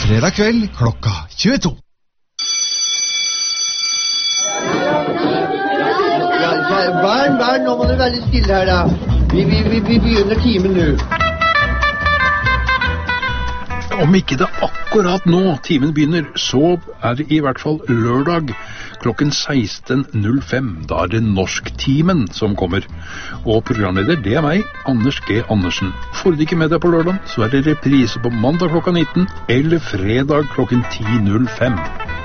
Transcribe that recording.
fredag kveld klokka 22. Barn, nå må du være litt stille her da. Vi begynner timen nå. Om ikke det akkurat nå timen begynner, så det i hvert fall lørdag klokken 16.05. Da det Norsktimen som kommer. Og programleder, det meg, Anders G. Andersen. Får du ikke med deg på lørdag, så det reprise på mandag klokka 19 eller fredag klokken 10.05.